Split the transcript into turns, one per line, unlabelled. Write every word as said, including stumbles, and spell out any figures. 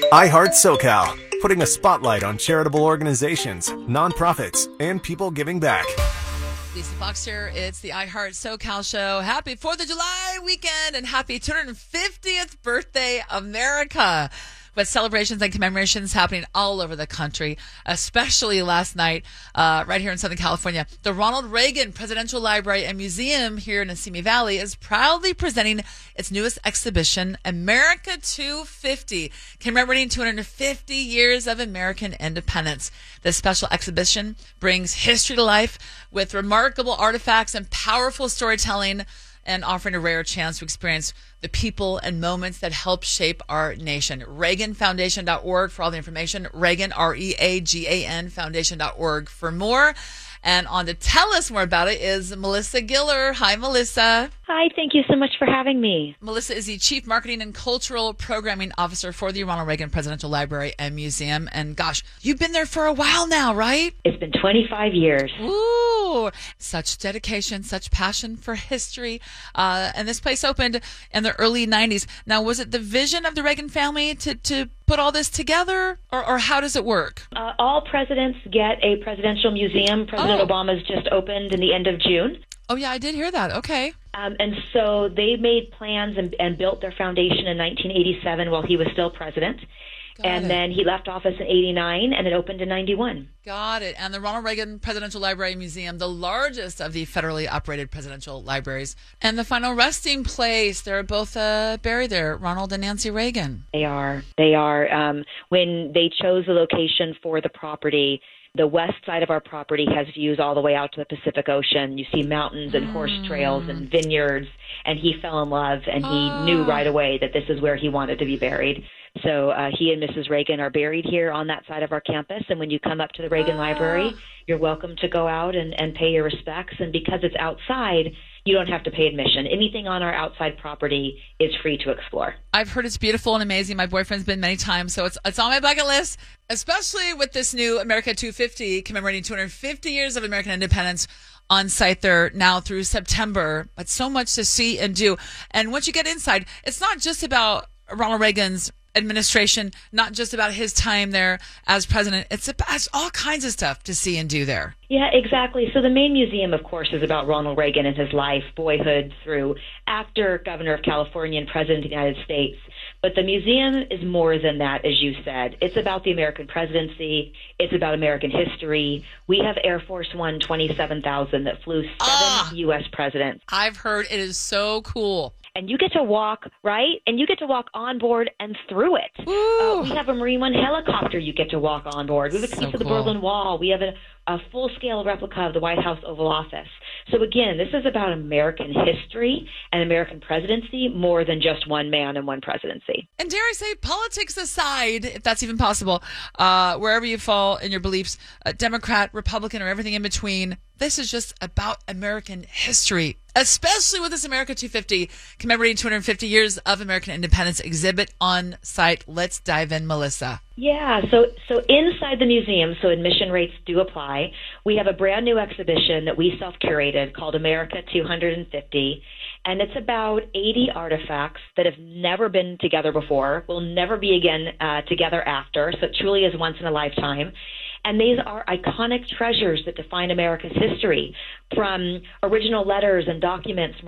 iHeart SoCal, putting a spotlight on charitable organizations, nonprofits, and people giving back.
Lisa Fox here. It's the iHeart SoCal show. Happy fourth of July weekend and happy two hundred fiftieth birthday, America. With celebrations and commemorations happening all over the country, especially last night uh, right here in Southern California. The Ronald Reagan Presidential Library and Museum here in the Simi Valley is proudly presenting its newest exhibition, America two fifty, commemorating two hundred fifty years of American independence. This special exhibition brings history to life with remarkable artifacts and powerful storytelling, and offering a rare chance to experience the people and moments that help shape our nation. Reagan Foundation dot org for all the information. Reagan, R E A G A N, Foundation dot org for more. And on to tell us more about it is Melissa Giller. Hi, Melissa.
Hi, thank you so much for having me.
Melissa is the Chief Marketing and Cultural Programming Officer for the Ronald Reagan Presidential Library and Museum. And gosh, you've been there for a while now, right?
It's been twenty-five years.
Ooh, such dedication, such passion for history. Uh, and this place opened in the early nineties. Now, was it the vision of the Reagan family to, to put all this together, or, or how does it work?
Uh, all presidents get a presidential museum. President
Oh.
Obama's just opened in the end of June.
Oh, yeah, I did hear that. Okay.
Um, and so they made plans and, and built their foundation in nineteen eighty-seven while he was still president.
Got
and
it.
then he left office in eighty-nine, and it opened in ninety-one.
Got it. And the Ronald Reagan Presidential Library and Museum, the largest of the federally operated presidential libraries, and the final resting place. They're both uh, buried there, Ronald and Nancy Reagan.
They are. They are. Um, when they chose the location for the property, the west side of our property has views all the way out to the Pacific Ocean. You see mountains and horse trails and vineyards, and he fell in love, and he
Oh.
knew right away that this is where he wanted to be buried. So uh, he and Missus Reagan are buried here on that side of our campus, and when you come up to the Reagan
Ah.
Library, you're welcome to go out and, and pay your respects. And because it's outside, you don't have to pay admission. Anything on our outside property is free to explore.
I've heard it's beautiful and amazing. My boyfriend's been many times, so it's it's on my bucket list, especially with this new America two fifty commemorating two hundred fifty years of American independence on site there now through September. But so much to see and do. And once you get inside, it's not just about Ronald Reagan's administration, not just about his time there as president. It's about it's all kinds of stuff to see and do there.
Yeah, exactly. So the main museum, of course, is about Ronald Reagan and his life, boyhood through actor, governor of California, and president of the United States. But the museum is more than that, as you said. It's about the American presidency. It's about American history. We have Air Force One twenty-seven thousand that flew seven
Ah.
U S presidents.
I've heard it is so cool.
And you get to walk, right? And you get to walk on board and through it.
Ooh.
Uh, we have a Marine One helicopter you get to walk on board. We have a piece
So
of the
cool.
Berlin Wall. We have a, a full-scale replica of the White House Oval Office. So again, this is about American history and American presidency more than just one man and one presidency.
And dare I say, politics aside, if that's even possible, uh, wherever you fall in your beliefs, uh, Democrat, Republican, or everything in between, this is just about American history, especially with this America two fifty commemorating two hundred fifty years of American independence exhibit on site. Let's dive in, Melissa.
Yeah, so so inside the museum, so admission rates do apply. We have a brand new exhibition that we self-curated called America two hundred fifty, and it's about eighty artifacts that have never been together before, will never be again uh, together after, so it truly is once in a lifetime. And these are iconic treasures that define America's history, from original letters and documents from